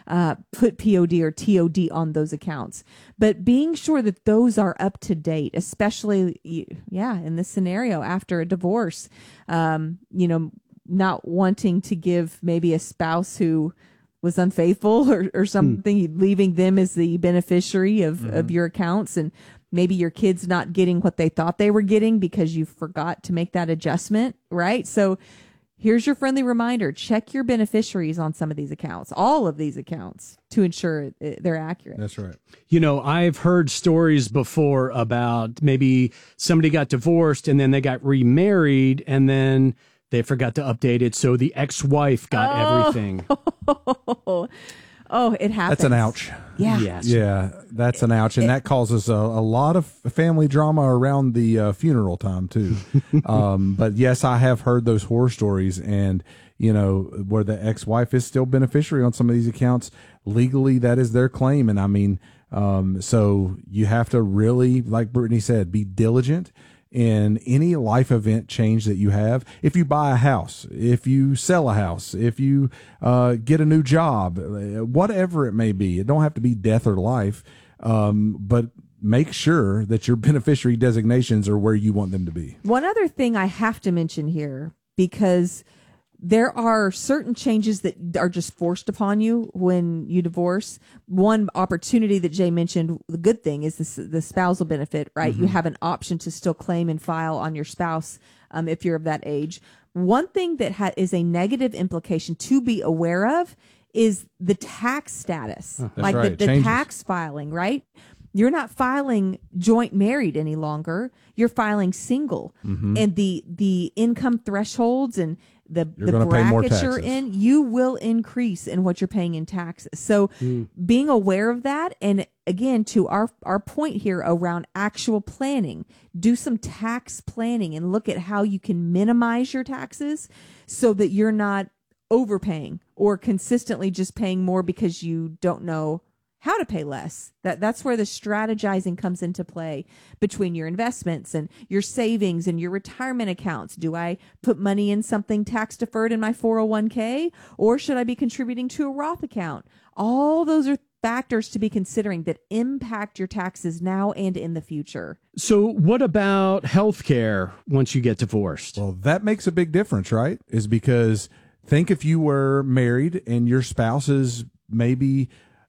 put POD or TOD on those accounts. But being sure that those are up to date, especially, in this scenario after a divorce, not wanting to give maybe a spouse who was unfaithful or something, leaving them as the beneficiary of your accounts, and maybe your kids not getting what they thought they were getting because you forgot to make that adjustment, right? So here's your friendly reminder. Check your beneficiaries on some of these accounts, all of these accounts, to ensure they're accurate. That's right. I've heard stories before about maybe somebody got divorced and then they got remarried and then they forgot to update it, so the ex-wife got everything. Oh, it happens. That's an ouch. Yeah. Yes. Yeah, that's an ouch. And that causes a lot of family drama around the funeral time, too. But yes, I have heard those horror stories, and, where the ex-wife is still beneficiary on some of these accounts. Legally, that is their claim. And I mean, so you have to really, like Brittany said, be diligent in any life event change that you have. If you buy a house, if you sell a house, if you get a new job, whatever it may be, it don't have to be death or life, but make sure that your beneficiary designations are where you want them to be. One other thing I have to mention here, because there are certain changes that are just forced upon you when you divorce. One opportunity that Jay mentioned, the good thing is the spousal benefit, right? You have an option to still claim and file on your spouse if you're of that age. One thing that is a negative implication to be aware of is the tax status, like right. the Changes. tax filing, right? You're not filing joint married any longer. You're filing single. And the income thresholds and the brackets you're in, you will increase in what you're paying in taxes. So being aware of that, and again, to our point here around actual planning, do some tax planning and look at how you can minimize your taxes so that you're not overpaying or consistently just paying more because you don't know how to pay less. That's where the strategizing comes into play between your investments and your savings and your retirement accounts. Do I put money in something tax deferred in my 401k, or should I be contributing to a Roth account? All those are factors to be considering that impact your taxes now and in the future. So what about health care once you get divorced? Well, that makes a big difference, right? Is because think if you were married and your spouse is maybe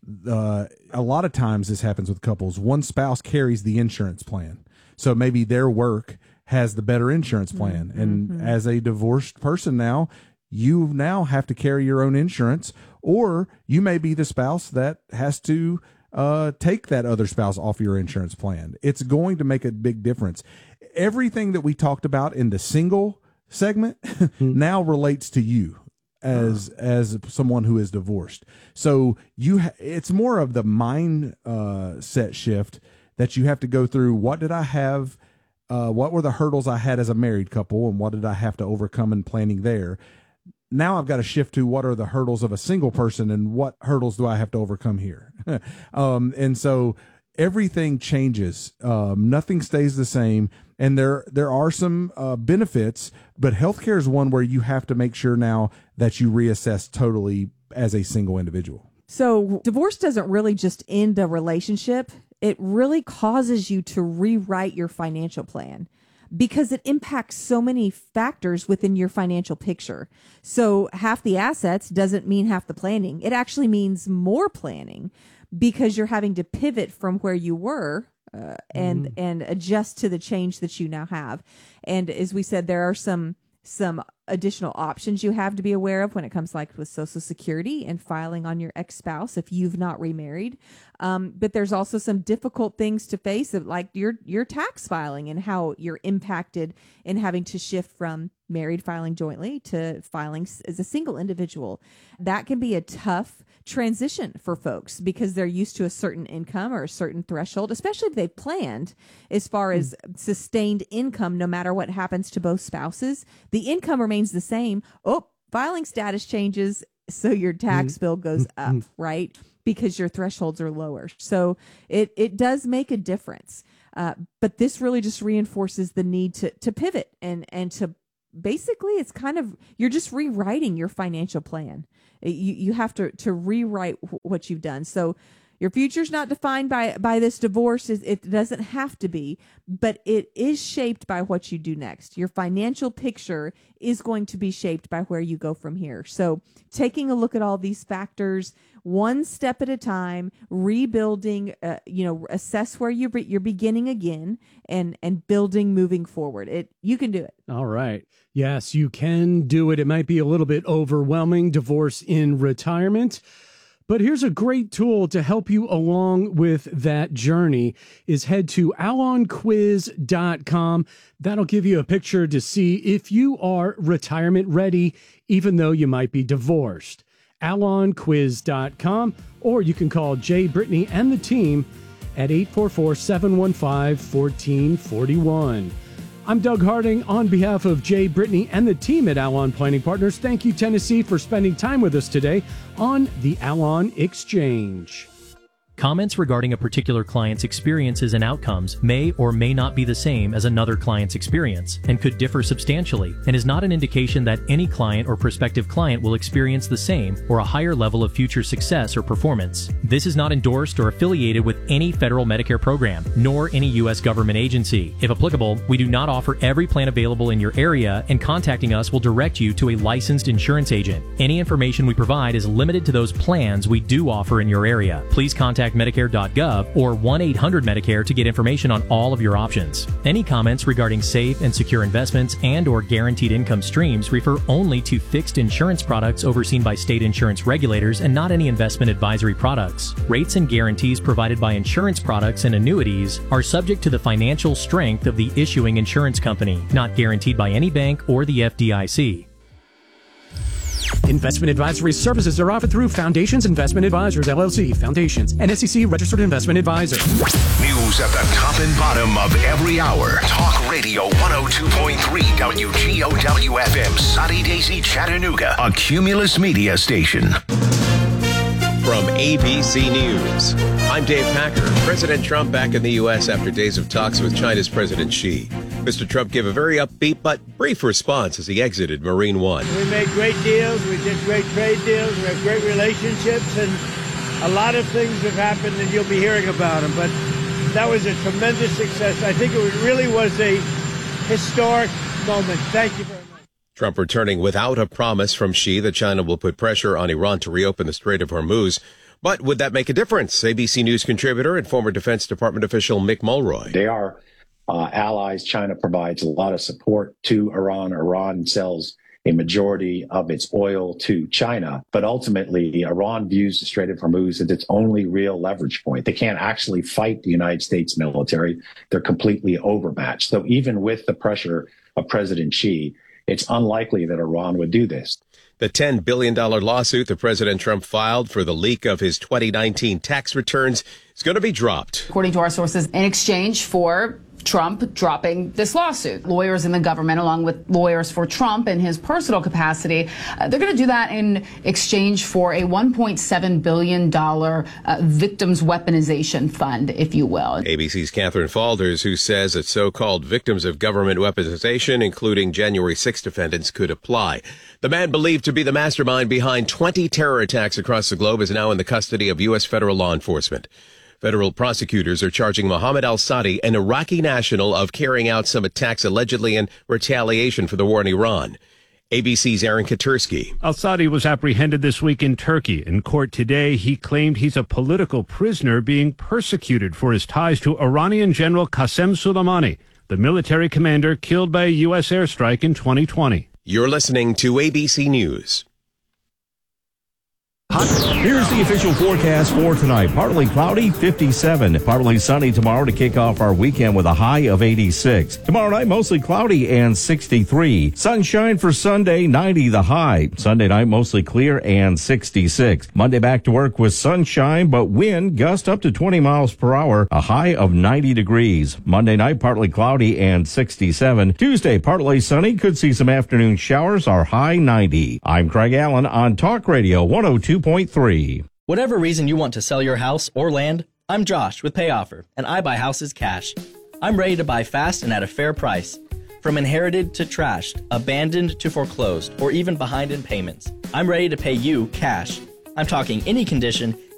a lot of times this happens with couples. One spouse carries the insurance plan. So maybe their work has the better insurance plan. And as a divorced person now, you now have to carry your own insurance, or you may be the spouse that has to take that other spouse off your insurance plan. It's going to make a big difference. Everything that we talked about in the single segment now relates to you as someone who is divorced. So it's more of the mind set shift that you have to go through. What did I have? What were the hurdles I had as a married couple, and what did I have to overcome in planning there? Now I've got to shift to what are the hurdles of a single person, and what hurdles do I have to overcome here? And so everything changes. Nothing stays the same. And there are some benefits, but healthcare is one where you have to make sure now that you reassess totally as a single individual. So divorce doesn't really just end a relationship. It really causes you to rewrite your financial plan, because it impacts so many factors within your financial picture. So half the assets doesn't mean half the planning. It actually means more planning, because you're having to pivot from where you were and adjust to the change that you now have. And as we said, there are some additional options you have to be aware of when it comes like with Social Security and filing on your ex-spouse if you've not remarried. But there's also some difficult things to face, like your tax filing and how you're impacted in having to shift from married filing jointly to filing as a single individual. That can be a tough transition for folks because they're used to a certain income or a certain threshold, especially if they've planned as far as sustained income, no matter what happens to both spouses. The income remains the same. Oh, filing status changes, so your tax bill goes up, right? Because your thresholds are lower. So it does make a difference. But this really just reinforces the need to pivot and to basically, it's kind of, you're just rewriting your financial plan. You have to rewrite what you've done. So your future's not defined by this divorce. It doesn't have to be, but it is shaped by what you do next. Your financial picture is going to be shaped by where you go from here. So taking a look at all these factors, one step at a time, rebuilding, assess where you're beginning again and building moving forward. You can do it. All right. Yes, you can do it. It might be a little bit overwhelming, divorce in retirement. But here's a great tool to help you along with that journey is head to alonquiz.com. That'll give you a picture to see if you are retirement ready, even though you might be divorced. alonquiz.com, or you can call Jay, Brittany, and the team at 844-715-1441. I'm Doug Harding on behalf of Jay, Brittany, and the team at Alon Planning Partners. Thank you, Tennessee, for spending time with us today on the Alon Exchange. Comments regarding a particular client's experiences and outcomes may or may not be the same as another client's experience and could differ substantially, and is not an indication that any client or prospective client will experience the same or a higher level of future success or performance. This is not endorsed or affiliated with any federal Medicare program, nor any U.S. government agency. If applicable, we do not offer every plan available in your area, and contacting us will direct you to a licensed insurance agent. Any information we provide is limited to those plans we do offer in your area. Please contact Medicare.gov or 1-800-MEDICARE to get information on all of your options. Any comments regarding safe and secure investments and/or guaranteed income streams refer only to fixed insurance products overseen by state insurance regulators and not any investment advisory products. Rates and guarantees provided by insurance products and annuities are subject to the financial strength of the issuing insurance company, not guaranteed by any bank or the FDIC. Investment advisory services are offered through Foundations Investment Advisors, LLC, Foundations, an SEC registered investment advisor. News at the top and bottom of every hour. Talk Radio 102.3 WGOW FM, Sunny Daisy, Chattanooga, a Cumulus Media station. From ABC News, I'm Dave Packer. President Trump back in the U.S. after days of talks with China's President Xi. Mr. Trump gave a very upbeat but brief response as he exited Marine One. We made great deals. We did great trade deals. We have great relationships, and a lot of things have happened, and you'll be hearing about them. But that was a tremendous success. I think it really was a historic moment. Thank you very much. Trump returning without a promise from Xi that China will put pressure on Iran to reopen the Strait of Hormuz. But would that make a difference? ABC News contributor and former Defense Department official Mick Mulroy. They are allies. China provides a lot of support to Iran. Iran sells a majority of its oil to China. But ultimately, Iran views the Strait of Hormuz as its only real leverage point. They can't actually fight the United States military. They're completely overmatched. So even with the pressure of President Xi, it's unlikely that Iran would do this. The $10 billion lawsuit that President Trump filed for the leak of his 2019 tax returns is going to be dropped. According to our sources, in exchange for Trump dropping this lawsuit. Lawyers in the government, along with lawyers for Trump in his personal capacity, they're going to do that in exchange for a $1.7 billion victims weaponization fund, if you will. ABC's Catherine Falders, who says that so-called victims of government weaponization, including January 6 defendants, could apply. The man believed to be the mastermind behind 20 terror attacks across the globe is now in the custody of U.S. federal law enforcement. Federal prosecutors are charging Mohammed al-Sadi, an Iraqi national, of carrying out some attacks allegedly in retaliation for the war in Iran. ABC's Aaron Katursky. Al-Sadi was apprehended this week in Turkey. In court today, he claimed he's a political prisoner being persecuted for his ties to Iranian General Qasem Soleimani, the military commander killed by a U.S. airstrike in 2020. You're listening to ABC News. Here's the official forecast for tonight. Partly cloudy, 57. Partly sunny tomorrow to kick off our weekend with a high of 86. Tomorrow night, mostly cloudy and 63. Sunshine for Sunday, 90 the high. Sunday night, mostly clear and 66. Monday back to work with sunshine, but wind gust up to 20 miles per hour, a high of 90 degrees. Monday night, partly cloudy and 67. Tuesday, partly sunny, could see some afternoon showers, our high 90. I'm Craig Allen on Talk Radio 102.3. Whatever reason you want to sell your house or land, I'm Josh with PayOffer, and I buy houses cash. I'm ready to buy fast and at a fair price. From inherited to trashed, abandoned to foreclosed, or even behind in payments, I'm ready to pay you cash. I'm talking any condition,